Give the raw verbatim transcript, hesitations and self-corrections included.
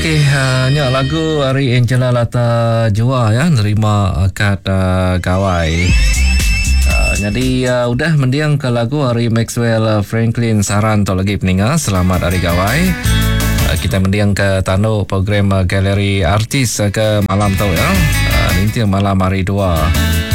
Okey, uh, nyak lagu hari Angela Lata Jua ya, nerima akad uh, gawai. Uh, jadi uh, udah mendiang ke lagu hari Maxwell uh, Franklin Saran to lagi peninga. Selamat hari gawai. Uh, kita mendiang ke tanduk program uh, galeri artis uh, ke malam tu ya. Uh, nanti malam hari dua.